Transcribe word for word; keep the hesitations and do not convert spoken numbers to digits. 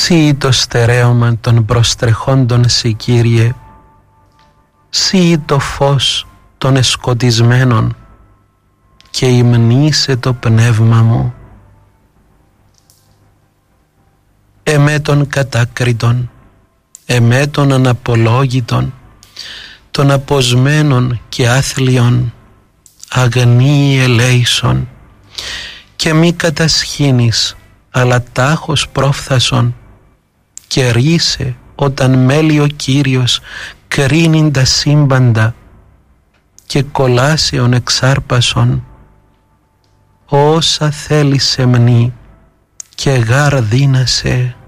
Συ το στερέωμα των προστρεχόντων Συ, Κύριε, Συ το φως των εσκοτισμένων και υμνήσε το πνεύμα μου. Εμέ των κατάκριτων, εμέ των αναπολόγητων, των αποσμένων και άθλιων, αγνή ελέησον, και μη κατασχήνεις, αλλά τάχος πρόφθασον, και ρίσε όταν μέλει ο Κύριος κρίνειν τα σύμπαντα, και κολάσεων εξάρπασον, όσα θέλεις εμνή, και γάρ δύνασε.